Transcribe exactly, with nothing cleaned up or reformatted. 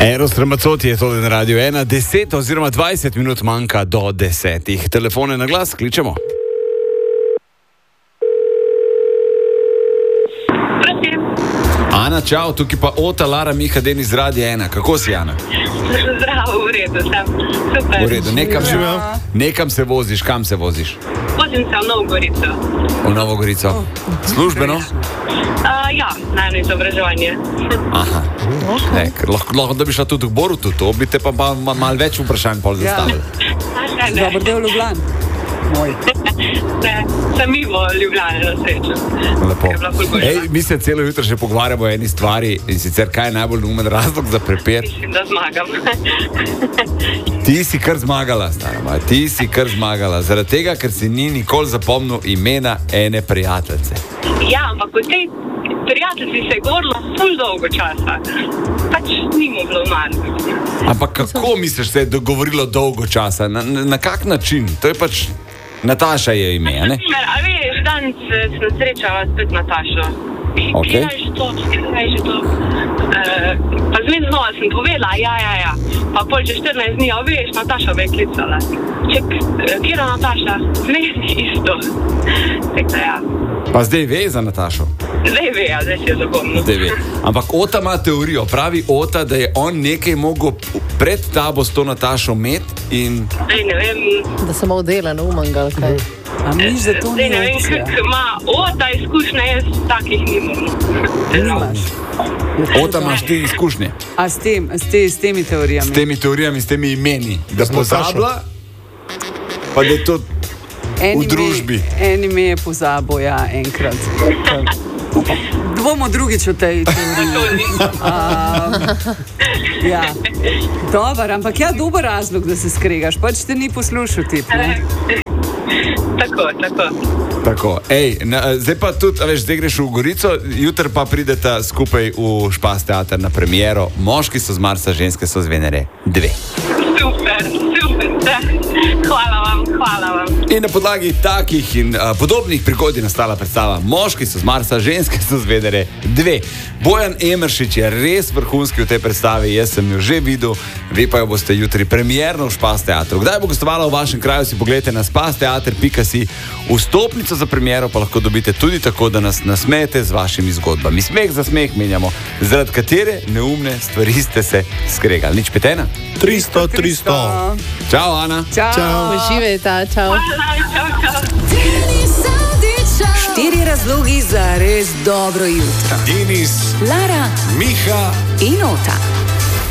Eros Ramazzotti je tole na Radio ena, deset oziroma dvajset minut manjka do desetih. Telefone na glas, kličemo. Prosim. Ana, čau, tukaj pa Ota, Lara, Miha, Denis z Radio ena. Kako si, Ana? Zdravo, v redu sem. Super. V redu, nekam, nekam se voziš, kam se voziš? Vozim se v Novo Gorico. V Novo Gorico. Službeno? Uh, ja, najno izobraževanje. Aha. Okay. Ne, lahko, lahko da bi šla tudi v Borutu, to bi te pa mal, mal več vprašanj pol zastavili. Ja. Dobro, del Ljubljan. Moj. Ne, sem mimo Ljubljane na srečo. Lepo. Ej, mi se celo jutro še pogovarjamo o eni stvari in sicer kaj je najbolj neumen razlog za prepir? Mislim, da zmagam. Ti si kar zmagala, starama, ti si kar zmagala, zaradi tega, ker si ni nikoli zapomnil imena ene prijateljice. Ja, ampak v tej prijateljici se je govorilo ful dolgo časa. Pač ni mu bilo manj. Ampak kako misliš, se je dogovorilo dolgo časa? Na, na, na kak način? To je pač Nataša je ime, ne? A veš, danes sem srečala spet Natašo. Okay. Kaj je že to? Kaj je že to? Uh, pa zmed znova sem povedala, ja, ja, ja. Pa pol že štirinajst dni, a veš, Nataša me je klicala. Ček, kjera Nataša? Zmed isto. Tako ja. Pa zdaj ve za Natašo? Zdaj ve, ja, zdaj si je zapomnil. Zdaj ve. Ampak Ota ima teorijo, pravi Ota, da je on nekaj mogel pred tabo s to Natašo imeti in... Zdaj ne vem... Da sem odela na umangal, kaj? A miš, da to Zdaj ne ni vem, opcija? kako ima Ota izkušnje, jaz takih nimam. Nimaš. Ota, imaš ti izkušnje A s, tem, s, te, s temi teorijami? s temi teorijami, s temi imeni, da pozabila, pa da je to v družbi. En ime je pozabil, ja, enkrat. Bomo drugič o tej teoriji. Ja. Dobar, ampak ja, dober razlog, da se skregaš. Pač te ni poslušal tip, ne? Tako, tako. Tako, ej, na, zdaj pa tudi, a veš, zdaj greš v Gorico, jutri pa prideta skupaj v Špas teater na premiero. Moški so z Marsa, ženske so z Venere. Dve. Super, super, da. Hvala vam, hvala vam. In na podlagi takih in a, podobnih prigod je nastala predstava Moški so z Marsa, ženske so z Venere. Dve. Bojan Emeršič je res vrhunski v tej predstavi, jaz sem jo že videl, vi pa jo boste jutri premierno v Špas teatru. Kdaj bo gostovala v vašem kraju, si pogledajte na spasteater pika si. Vstopnico za premiero pa lahko dobite tudi tako, da nas nasmejete z vašimi zgodbami. Smeh za smeh menjamo, zaradi katere neumne stvari ste se skregali. Nič petena? tristo, tristo. Čau, Ana. Čau. Čau. Uživajte, čau. Hvala, čau, čau. Štiri razlogi za res dobro jutro. Denis, Lara Miha in Ota.